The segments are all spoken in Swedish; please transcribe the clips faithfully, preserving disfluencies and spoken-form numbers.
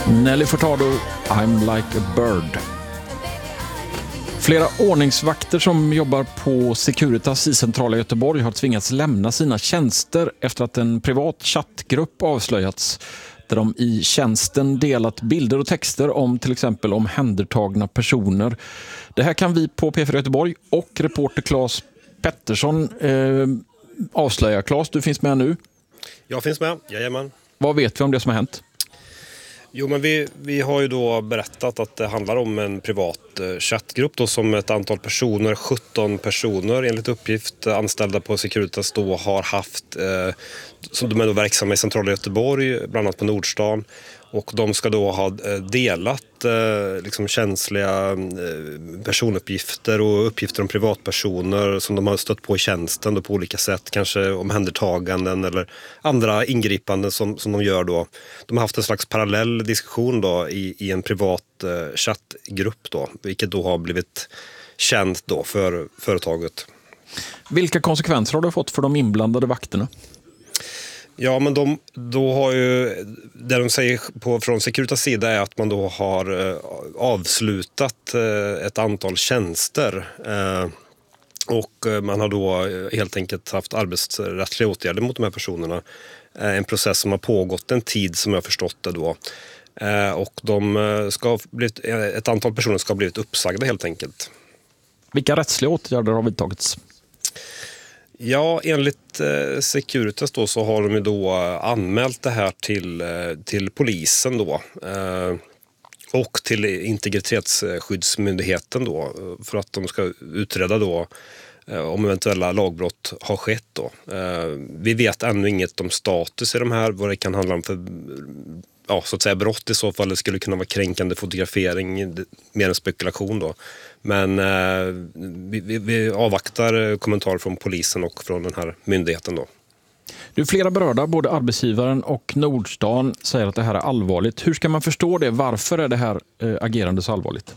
Nelly Furtado, I'm like a bird. Flera ordningsvakter som jobbar på Securitas i centrala Göteborg har tvingats lämna sina tjänster efter att en privat chattgrupp avslöjats där de i tjänsten delat bilder och texter om till exempel omhändertagna personer. Det här kan vi på P fyra Göteborg och reporter Claes Pettersson eh, avslöja. Claes, du finns med nu. Jag finns med, jajamän. Vad vet vi om det som har hänt? Jo, men vi, vi har ju då berättat att det handlar om en privat eh, chattgrupp då, som ett antal personer, sjutton personer enligt uppgift anställda på Securitas då har haft, eh, som de är då verksamma i centrala Göteborg, bland annat på Nordstan. Och de ska då ha delat eh, liksom känsliga eh, personuppgifter och uppgifter om privatpersoner som de har stött på i tjänsten då på olika sätt. Kanske omhändertaganden eller andra ingripanden som, som de gör då. De har haft en slags parallell diskussion då i, i en privat eh, chattgrupp då. Vilket då har blivit känt då för företaget. Vilka konsekvenser har det fått för de inblandade vakterna? Ja, men de, då har ju, det de säger på, från Securitas sida är att man då har eh, avslutat eh, ett antal tjänster eh, och eh, man har då helt enkelt haft arbetsrättsliga åtgärder mot de här personerna. Eh, en process som har pågått en tid som jag har förstått det då. Eh, och de ska ha blivit, ett antal personer ska ha blivit uppsagda helt enkelt. Vilka rättsliga åtgärder har vidtagits? Ja, enligt eh, Securitas då så har de ju då anmält det här till, eh, till polisen då eh, och till integritetsskyddsmyndigheten då för att de ska utreda då eh, om eventuella lagbrott har skett då. Eh, vi vet ännu inget om status i de här, vad det kan handla om för ja, så att säga brott i så fall. Det skulle kunna vara kränkande fotografering, mer en spekulation då. Men eh, vi, vi, vi avvaktar kommentarer från polisen och från den här myndigheten då. Du, flera berörda, både arbetsgivaren och Nordstan, säger att det här är allvarligt. Hur ska man förstå det? Varför är det här eh, agerande så allvarligt?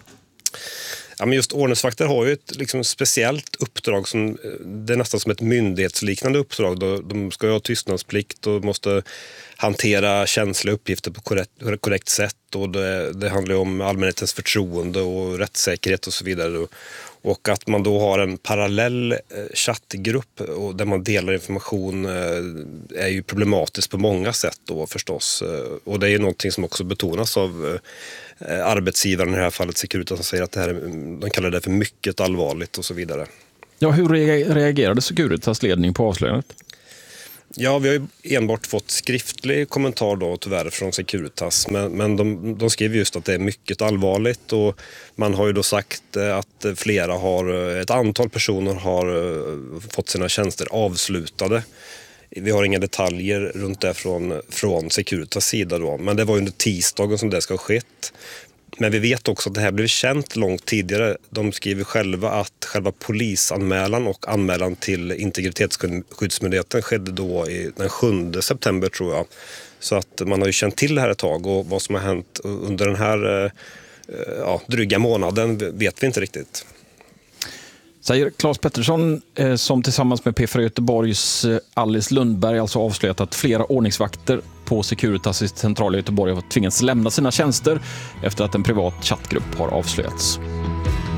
Ja, men just ordningsvakter har ju ett liksom, speciellt uppdrag. Som, det är nästan som ett myndighetsliknande uppdrag. Då, de ska ju ha tystnadsplikt och måste hantera känsliga uppgifter på korrekt, korrekt sätt. Och det, det handlar ju om allmänhetens förtroende och rättssäkerhet och så vidare. Och att man då har en parallell chattgrupp och där man delar information är ju problematiskt på många sätt då förstås. Och det är ju någonting som också betonas av arbetsgivaren i det här fallet Securitas som säger att det här, de kallar det för mycket allvarligt och så vidare. Ja, hur reagerade Securitas ledning på avslöjandet? Ja, vi har ju enbart fått skriftlig kommentar då tyvärr från Securitas, men, men de, de skriver just att det är mycket allvarligt och man har ju då sagt att flera har, ett antal personer har fått sina tjänster avslutade. Vi har inga detaljer runt det från, från Securitas sida då, men det var under tisdagen som det ska ha skett. Men vi vet också att det här blev känt långt tidigare. De skriver själva att själva polisanmälan och anmälan till integritetsskyddsmyndigheten skedde då i den sjunde september tror jag. Så att man har ju känt till det här ett tag och vad som har hänt under den här ja, dryga månaden vet vi inte riktigt. Säger Claes Pettersson eh, som tillsammans med P fyra Göteborgs eh, Alice Lundberg alltså avslöjat att flera ordningsvakter på Securitas i centrala Göteborg har tvingats lämna sina tjänster efter att en privat chattgrupp har avslöjats.